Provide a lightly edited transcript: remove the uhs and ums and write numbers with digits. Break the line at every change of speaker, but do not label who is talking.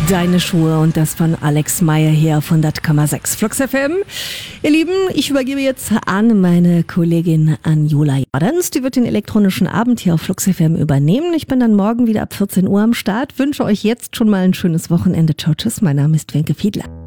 Deine Schuhe und das von Alex Meyer hier auf 100,6 Flux FM. Ihr Lieben, ich übergebe jetzt an meine Kollegin Anjola Jordans. Die wird den elektronischen Abend hier auf Flux FM übernehmen. Ich bin dann morgen wieder ab 14 Uhr am Start. Wünsche euch jetzt schon mal ein schönes Wochenende. Ciao, tschüss. Mein Name ist Wenke Fiedler.